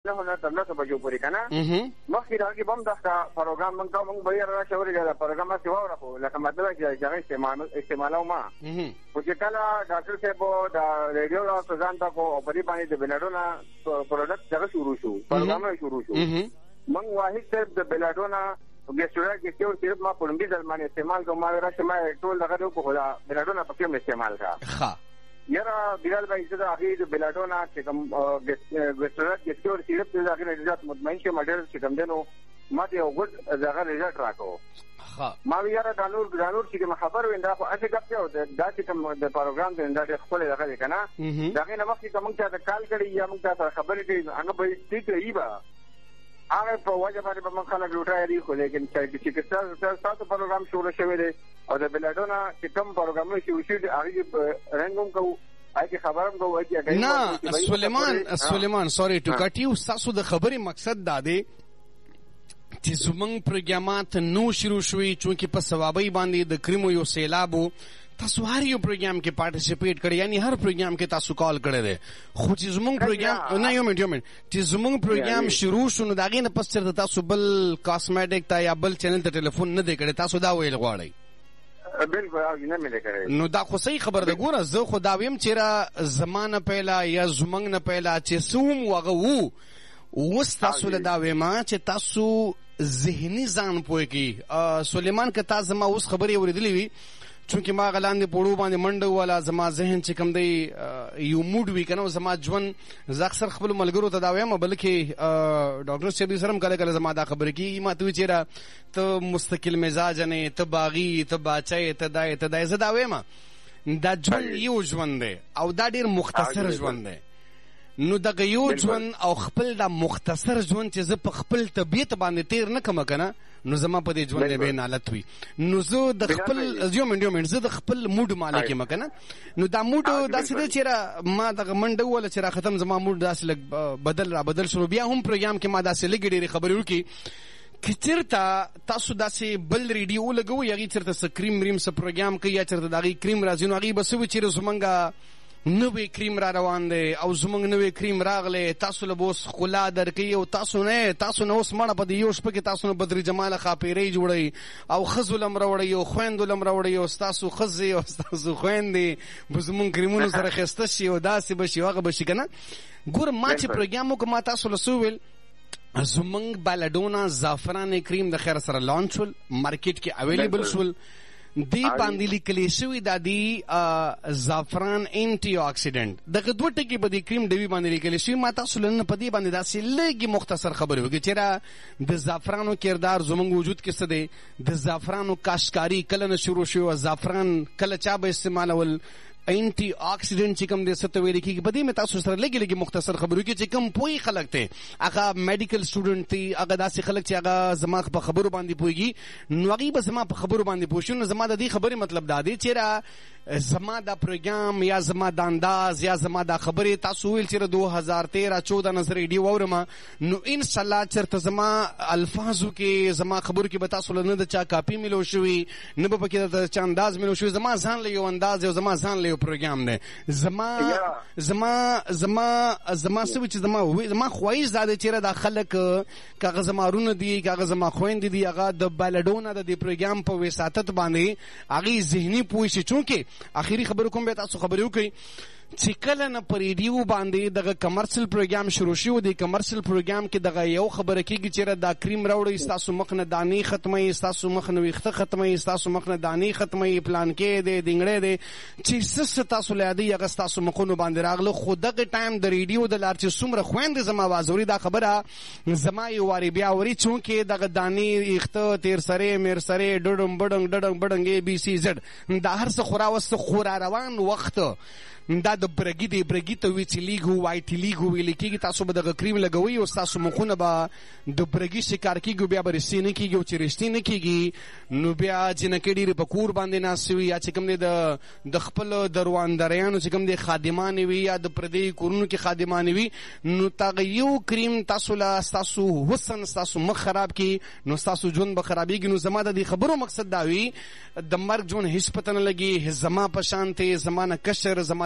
نه تر 10 بجو پورې کنه مخکې راځي بم دا پروګرام موږ به یې راځي ورګه دا پروګرام څه وره خو لکه مطلب چې هغه استعمالو ما خو چې کله ډاکټر صاحب دا ریډیو لا ځان تا کو په دې باندې د بلډونا پروډکټ څنګه شروع شو پروګرام شروع شو موږ واحد د بلډونا ګسټورا کې څو صرف ما پړمبي ځلمانه استعمال کوم ما راشه ما ټول دغه کو خدا بلډونا په کوم استعمال کا ها یاره بلال بھائی زه هغه د بلډونا چې کوم ګسټورا کې څو صرف د هغه رضایت مطمئن شه ماډل چې کوم دنو ما ته یو ګډ دغه رضایت راکو ها ما یاره د نور چې خبر ویندا خو اته ګپ یو دا چې کوم د پروګرام د انده خپل دغه کنه دغه نه وخت کوم چې د کال کړي یا موږ ته خبرې کوي هغه به ټیک ایبا هغه په وجه باندې به موږ خلک لوټای دي خو لیکن چې تاسو پروګرام شروع شوی دی او د بلډونا چې کوم پروګرام شروع دی هغه رنګوم کو اګه خبرم کوو چې نه سلیمان سوري ټو کټ یو تاسو د خبرې مقصد دا دی چې زمونږ پروګرامات نو شروع شوي چونکې په ثوابي باندې د کریمو یو سیلابو تاسو هر یو پروګرام کې پارټیسپیټ کړی یعنی هر پروګرام کې تاسو کال کړی دی خو چې زمونږ پروګرام نه یو منټ چې زمونږ پروګرام شروع شو نو داغې نه پس چېرته تاسو بل کاسمیټک ته یا بل چینل ته ټلیفون نه دی کړی تاسو دا ویل غواړئ بالکل نه مې کړی نو دا خو صحیح خبر ده ګوره زه خو دا ویم چېرې زمانه پهلا یا زمونږ نه پهلا چې سوم وغه وو اوس تاسو له دا ویما چې تاسو ذهني ځان پوه کی سلیمان که تاسو ما اوس خبرې اورېدلې وي چونکې ما غلاندې پړو باندې منډه والا زما ذهن چې کوم دی یو موډ وي کنه زما ژوند زه اکثر خپل ملګرو ته دا وایم بلکې ډاکټر صاحب سره کله کله زما دا خبرې کېږي ما ته وایي چېرې ته مستقل مزاج نه ته باغي ته باچی ته دای زه دا وایم دا ژوند یو ژوند دی او دا ډېر مختصر ژوند دی نو دغه یو ژوند او خپل دا مختصر ژوند چې زه په خپل طبیعت باندې تیر نه کړم کنه نو زما په دې ژوند به نالت وي نو زه د خپل یو منډ زه د خپل موډ مالک یم کنه نو دا موډ داسې دی چې ما دغه منډه وله چې را ختم زما موډ داسې لږ بدل شروع بیا هم پروګرام کې ما داسې لږ ډېرې خبرې وکړي که چېرته تاسو داسې بل ریډیو ولګوئ هغې چېرته څه کریم ریم څه پروګرام کوي یا چېرته د هغې کریم راځي نو هغې به څه وي چېرې زمونږ نوی کریم را روان دی او زمونږ نوی کریم راغلی تاسو له به اوس ښکلا درکوي او تاسو نه اوس مړه په دې یو شپه کې تاسو نه بدري جماله ښاپېرۍ جوړوي او ښځو له هم راوړئ او خویندو له هم راوړئ او ستاسو ښځې او ستاسو خویندې به زمونږ کریمونو سره ښایسته شي او داسې به شي او هغه به شي که نه ګوره ما چې پروګرام وکړو ما تاسو له څه وویل زمونږ بلډونا زعفران کریم د خیر سره لانچ شول مارکیټ کې اویلیبل شول دی باندې لیکلی شوي دا دی زعفران انټي اکسیډنټ دغه دوه ټکي په دې کریم ډوي باندې لیکلی شوي ما تاسو نن په دې باندې داسې لږې مختصر خبرې وکړي چېرې د زعفرانو کردار زموږ وجود کې څه دی د زعفرانو کاشتکاري کله نه شروع شوی زعفران کله چا به استعمالول انټي اکسیډنټ چې کوم د څه ته ویل کېږي په دې مې تاسو سره لږې مختصر خبرې وکړي چې کوم پوهې خلک دی هغه میډیکل سټوډنټ دی هغه داسې خلک چې هغه زما په خبرو باندې پوهېږي نو هغوی به زما په خبرو باندې پوه شي نو زما د دې خبرې مطلب دا دی چېرې زما دا پروګرام یا زما دا انداز یا زما دا خبرې تاسو ویل چېرې 2013-14 نه زه ریډیو واورم نو انشاءالله چېرته زما الفاظو کې زما خبرو کې به تاسو له نه د چا کاپي ملو شوي نه به پکې د چا انداز ملو شوي زما ځان له یو انداز او زما ځان له یو پروګرام دی زما څه وي چې زما خواهش دا دی چېرې دا خلک که هغه زما رونه دي که هغه زما خویندې دي هغه د بلډونا د دې پروګرام په وساطت باندې هغې ذهني پوه شي چونکې آخري خبرو کوم بیا تاسو خبرې وکړئ چې کله نه په ریډیو باندې دغه کمرشل پروګرام شروع شوی دی کمرشل پروګرام کې دغه یو خبره کېږي چېرې دا کریم راوړئ ستاسو مخ نه دانې ختموي ستاسو مخ نه ویښته ختموي ستاسو مخ نه دانې ختموي پلانکې دی دنګړی دی چې څه تاسو له یادوي هغه ستاسو مخونو باندې راغله خو دغه ټایم د ریډیو د لار چې څومره خویندې زما اواز اوري دا خبره زما یو وارې بیا اوري چونکې دغه دانې ویښته تیر سرې میر سرې ډډنګ بډنګ ABCZ دا هر څه خورا وسته خورا روان وخت دا د برګي ته ویټیلیګو وایټیلیګو ویل کېږي تاسو به دغه کریم لګوئ او ستاسو مخونه به د برګي شکار کېږي بیا به رښتې نه کېږي او چې رښتې نه کېږي نو بیا جنکۍ ډېرې په کور باندې ناستې وي یا چې کوم دی د خپلو درواندریانو چې کوم دی خادمانې وي یا د پردیو کورونو کې خادمانې وي نو تاغه یو کریم تاسو له ستاسو حسن ستاسو مخ خراب کړي نو ستاسو ژوند به خرابېږي نو زما د دې خبرو مقصد دا وي د مرګ ژوند هېڅ پته نه لګي زما په شان دی زما نه کشر زما د ترور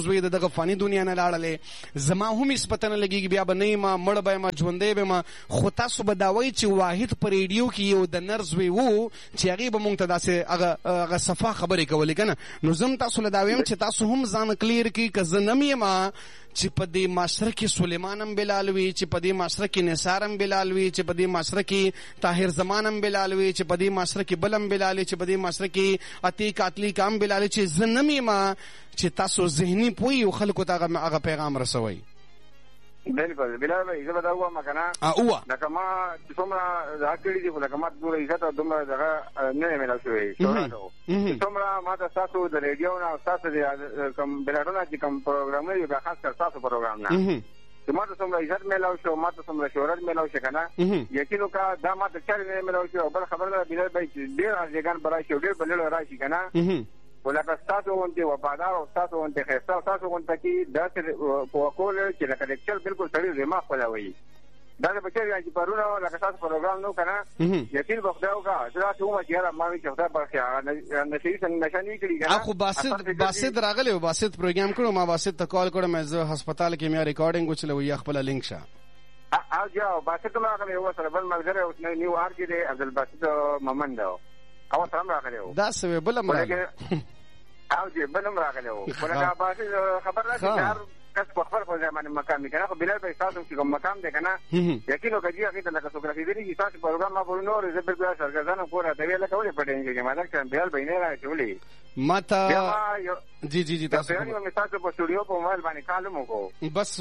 زوی دغه فانی دنیا نه لاړلې زما هم سپتنه لګیږي بیا به نه ما مړ به ما ژوندې به ما خو تاسو به دا وایي چې واحد په ریډیو کې یو د نرس وی وو چې هغې به مونږ ته داسې هغه صفا خبرې کولې که نه نو زه هم تاسو له دا ویم چې تاسو هم ځان کلیر کړي که زه نه م یم چې په دې معاشره کې سلیمان هم بلال وي چې په دې معاشره کې نثار هم بلال وي چې په دې معاشره کې طاهر زمان هم بلال وي چې په دې معاشره کې بل هم بلال وي چې په دې معاشره کې عتیق عتلیق هم بلال وي چې زه نه م یم چې تاسو ذهني پوهی او خلکو ته هغه پیغام رسوئ. بالکل بلال بھائی زه به دا ووایم که نه لکه ما چې څومره دا کړي دي خو لکه ما دومره عزت او دومره دغه نه دی میلاو شوی شهرت څومره ما ته ستاسو د ریډیو نه او ستاسو د کوم بلادونه چې کوم پروګرامونه دي خاص کر ستاسو پروګرام نه چې ما ته څومره عزت میلاو شو ما ته څومره شهرت میلاو شي که نه یقین وکړه دا ما ته چارې نه میلاو شي او بل خبره ده بلال بھائی چې ډېر ارزګان به راشي او ډېر به لږ راشي که نه ولکه ستاسو غوندې وفادار او ستاسو غوندې ښایسته او ستاسو غوندې کې داسې وکول چې لکه لیکچر بالکل سړی زما خپلوي دا د بچر چې پرونه لکه ستاسو پروګرام نو که نه یقین به خدای وکړه زه داسې ومه چې یاره ما وایي چې خدای برخې نشهي نشه نه کړي که نه خو باسط راغلی و باسط پروګرام کړو ما باسط ته کال کړم زه هسپتال کې میا ریکارډینګ وچلوي یا خپله لینک شه او جا باسط هم راغلی و سره بل ملګری اوس نیو آر کې دی عبدالباسط مومند او سره هم راغلی و دا څه وی بل هم راغلی او جی بل هم راغلی و خو لکه باسط خبر را چې هر کس په خپل خپل ځای باندې مقام دی که نه خو بلال بھائی ستاسو چې کوم مقام دی که نه یقین وکړه جي هغې ته لکه څوک رسېدلي چې ستاسو پروګرام ما پرون نور زه بالکل سرګردانه کور راته ویې لکه ولې په ټینشن کې مالک صاحب بلال بھائی نه راچولې ما ته جی تاسو بیا مې ستاسو په سټوډیو په موبایل باندې کال هم وکړو بس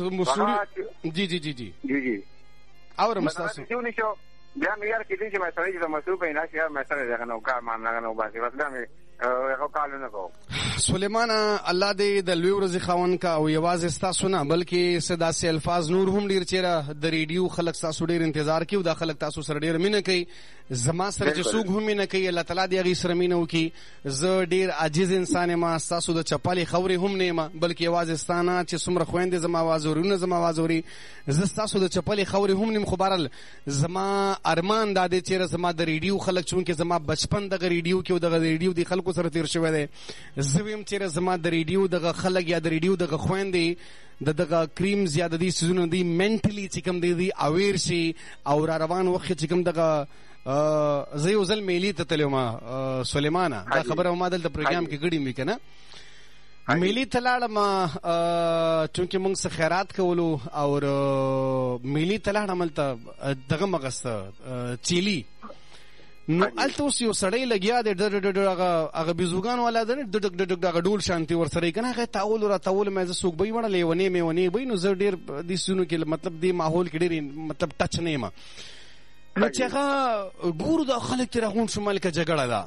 جی اورم ستاسو بیا مې یار کېدی چې مې سړی چې د مصروف یې ناشي یار مې سره دغه نو کار مان نه نو باسي بس بیا مې هغه کالونه کوو سلیمان الله دې د لوی ورځې خاوند کا او یوازې ستاسو نه بلکې داسې الفاظ نور هم ډېر چېرې د ریډیو خلک ستاسو ډېر انتظار کوي او دا خلک تاسو سره ډېر مینه کوي زما سره چې څوک هم مینه کوي الله تعالی دې هغې سره مینه وکړي زه ډېر عاجز انسان یم ستاسو د چپلې خورې هم نه یم بلکې یوازې ستا نه چې څومره خویندې زما اواز اوري زما اواز اوري زه ستاسو د چپلې خورې هم نه یم خو بهرحال زما ارمان دا دی چېرې زما د ریډیو خلک چونکې زما بچپن دغه ریډیو کې او دغه ریډیو د خلکو سره تېر شوی دی زه ویم چېرې زما د ریډیو دغه خلک یا د ریډیو دغه خویندې د دغه کریمز یا د دې څیزونو دی منټلي چې کوم دی اویر شي او را روان وخت چې کوم دغه زه یو ځل میلې ته تللی وم سلیمانه دا خبره ما دلته پروګرام کې ګډې مې که نه میلې ته لاړم چونکې موږ څه خیرات کولو او میلې ته لاړم هلته دغه مغسته چیلي نو هلته اوس یو سړی لګیا دی هغه بیزوګان والا دی ډډک ډډک هغه ډول شانتي ورسره یې که نه هغه تاول راتاول مې زه څوک به یې وړه لیونې میونې به نو زه ډېر دې څیزونو کې مطلب دې ماحول کې ډېر مطلب ټچ نه یم نو چې هغه ګورو دا خلک چې راغونډ شو ما لکه جګړه ده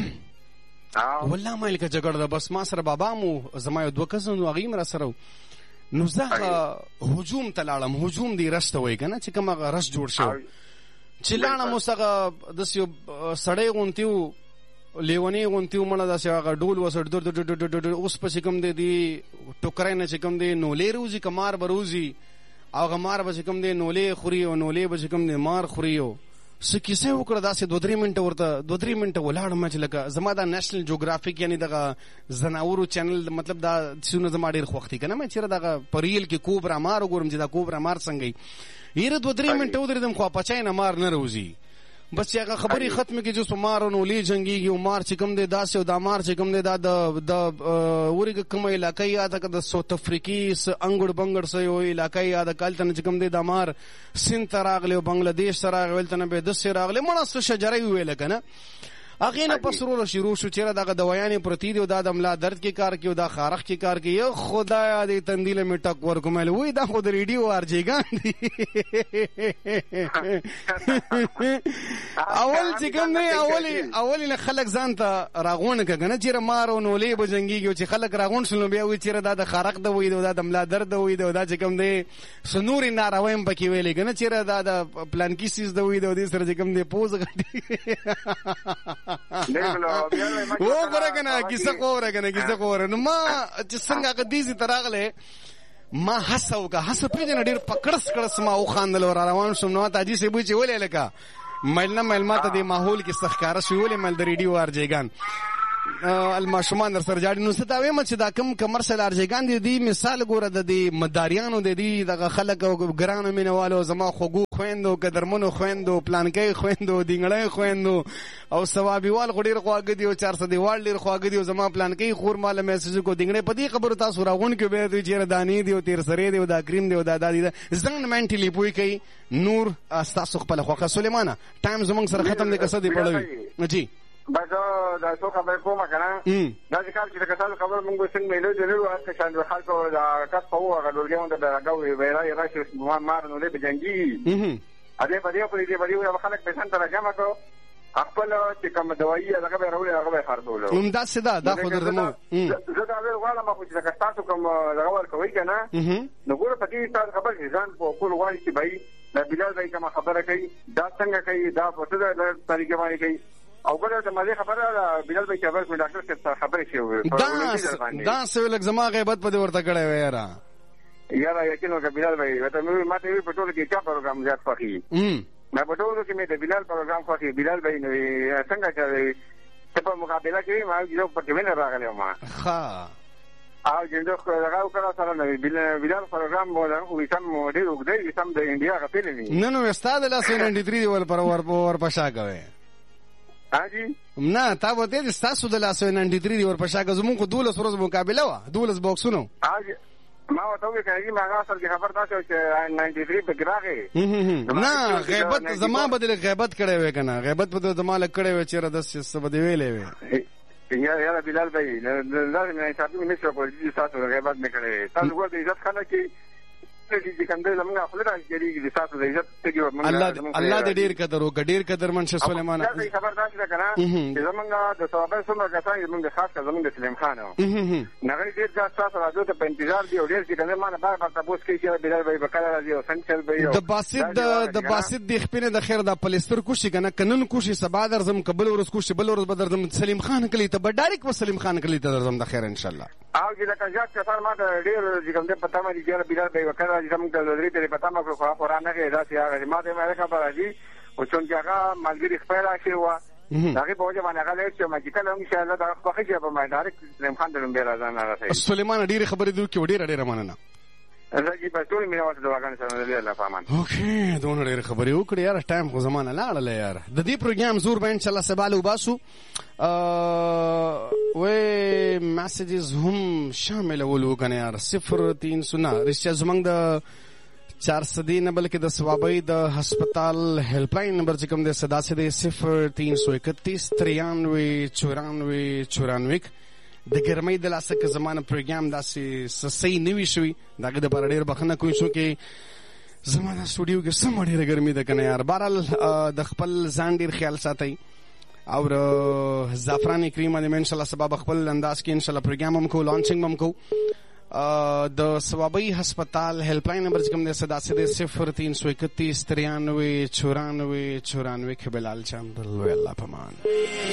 والله ما لکه جګړه ده بس ما سره بابا مو زما یو دوه کسان و هغې م را سره نو زه هغه هجوم ته لاړم هجوم دی رش ته وایي که نه چې کوم هغه رش جوړ شو چې لاړم اوس هغه داسې یو سړی غوندې و لیونی غوندې و مړه داسې هغه ډول وسه اوس په چې کوم دی دې ټوکری نه چې کوم دی نولې روزي که مار به روزي او هغه مار به چې کوم دی نولې خوري او نولې به چې کوم دی مار خوري او څه کیسه وکړه داسې 2-3 منټه ورته 2-3 منټه ولاړم چې لکه زما دا نیشنل جغرافیک یعنی دغه زناورو چینل مطلب دا څیزونه زما ډېر خوښ دي که نه مې چېرې دغه په ریل کې کوبرا مار وګورم چې دا کوبرا مار څنګه وي یره 2-3 منټه ودرېدم خو پچای نه مار نه روزي بس چې هغه خبرې ختمې کړي چې مار او نولې جنګېږي او مار چې کوم دی داسې او دا مار چې کوم دی دا د ورګه کومه علاقه یاده که د ساوت افریقي څه انګړ بنګړ څه یو علاقه یاده که هلته نه چې کوم دی دا مار سیند ته راغلی او بنګلادیش ته راغلی هلته نه به یې داسې راغلی مړه څه شجره یې وویله که نه هغې نه پس وروره شروع شو چېرې دغه دوایانې پرتې دي او دا د ملا درد کې کار کوي او دا خارښ کې کار کوي یا خدایا دې تندي له مې ټک ورکوم وایي دا خو د ریډیو ارجېګان دي اول چې کوم دی اول نه خلک ځان ته راغونډ کړه که نه چېرې مار او نولې به جنګېږي او چې خلک راغونډ شول نو بیا وایي چېرې دا د خارښ ده وایي دا د ملا درد ده وایي دا چې کوم دی څه نورې ناروی هم پکې ویلې که نه چېرې دا د پلانکي څیز ده وایي د دې سره چې کوم دی پوز غټي وګوره که نه کیسه خو وره که نه کیسه خو وره نو ما چې څنګه هغه دیزې ته راغلی ما هڅه وکړه هڅه پېژنه ډېر په کړس کړس ما وخاندل او را روان شوم نو ما ته حاجي صاحب وایي چې ولې لکه میل نه میل ما ته دې ماحول کې څه ښکاره شوي ولې میل د ریډیو ارجېګان الماشومان در سره جاړي. نو څه دا وایم چې دا کم کمرشل ارجګان دي مثال ګوره د دې مداریانو د دې دغه خلک او ګرانو مینوالو زما خوګو خويندو قدرمنو خويندو پلانکې خويندو دینګړې خويندو او ثوابيوال غډیر خواګ دي او 400 دیوال ډیر خواګ دي او زما پلانکې خور مال میسج کو دینګړې په دې خبرو تاسو راغون کې به دوی چیرې دانی دي او تیر سره دي او دا کریم دي او دا دادی زنګ منټلی پوي کوي. نور تاسو خپل خوخه سليمانه ټایم زمونږ سره ختم دي کسه دی پړوي جی بس دا څو خبرې کومه کنه دا ځکه چې کسانو خبر مونږ څنګه ملو جوړو هڅه شاند خلکو دا کس په وګه ډولګیون دا غوي ویرای راشي مار نو له بجنګي اده په دې په دې باندې خلک به څنګه راځم کو خپل چې کوم دوايي هغه به راولي هغه به خرڅول همدا سدا دا خو درمو زه دا ویل غواړم خو چې تاسو کوم راول کوي کنه نو ګوره پکې تاسو خبر ځان په کول غواړي چې بھائی دا بلال بھائی کوم خبره کوي دا څنګه کوي دا په څه طریقې باندې کوي او بل د مزه خبره بلال بھائی خبر کوي ډاکټر څخه خبرې شي دا څه لګ زما غیبت په ورته کړه وې یاره یقینو که بلال بھائی وته ماته وی په ټول کې چا پروګرام زیات خوښي ما په ټول کې مې د بلال پروګرام خوښي بلال بھائی نو څنګه چې په مقابله کې ما یو په کې نه راغلی ما ها او جنده هغه کړه سره نو بلال پروګرام مو وسم ډېر وګړي سم د انډیا غفلې نه نو استاد لا 93 ول پر ور پښا کوي اجي نه تا وته د تاسو د لاس 93 ور پښا زموږ 12 ورځې مقابله وا 12 بوکسونو اجي ما وته کې ما غاصل کې خبر تاسو چې 93 په ګراغه نه غیبت زما بدل غیبت کړي وې کنه غیبت په زما لک کړي وې چې را 10 څه بده ویلې وې یا بلال بھائی لازم نه تاسو مې څه کولی تاسو غیبت نه کړي تاسو ګور دې عزت خلک کې چې کنده زمونږ خپل راځي چې تاسو دې عزت ته الله دې ډیر قدر او ډیر قدر منشه سليمان دا خبر تاسو نه کړه چې زمونږ د صحابه سره کسان زمونږ خاص کر زمونږ سلیم خان نه غوړي ډیر ځا تاسو راځو ته په انتظار دی او ډیر چې کنه ما نه بار بار تاسو کې چې بلال بھائی بکره راځي او سنچل بھائی د باسط د خپل د خیر د پلستر کوشي کنه کنن کوشي سبا درزم قبل ورس کوشي بل ورس بدرزم سلیم خان کلی ته ډایرک و سلیم خان کلی ته درزم د خیر ان شاء الله او چې دا کجات کسان ما ډیر چې کوم دې پتا ما دي چې بلال بھائی بکره راځي زمونږ د لري ته پتا ما خو قرآن نه کې دا چې هغه ما دې مې خبر راځي او څنګه هغه ملګری خپل راشي و هغه په وجه باندې هغه چې ما چې کله ان شاء الله دا خو چې په ما ډایرک سلیم خان دلم به راځنه راځي سليمان ډیر خبرې دوی کې ډیر مننه راځي په ټول مینه واسه دواګان سره دی الله پامان اوکې دونه ډیر خبرې وکړې یار ټایم خو زمانه لاړل یار د دې پروګرام زور به ان شاء الله سباله وباسو و میسجز هم شامل ولو کنه یار 0300 رښتیا زمنګ د 400 نه بلکې د ثوابي د هسپتال هیلپ لاین نمبر چې کوم د صدا سے 0331 93 94 د ګرمۍ د لاسه کې زمانه پروګرام داسې سسې نوي شوی دغه د پر ډیر بخنه کوي شو کې زمانه سټوډیو کې سم ډیره ګرمي ده کنه یار بهرال د خپل ځان ډیر خیال ساتي او زعفرانی کریم باندې ان شاء الله سبب خپل انداز کې ان شاء الله پروګرام هم کو لانچینګ هم کو د ثوابي هسپتال هیلپ لاین نمبر چې کوم د صدا سے 0331 93 94 94 کې بلال چاندل الله پمان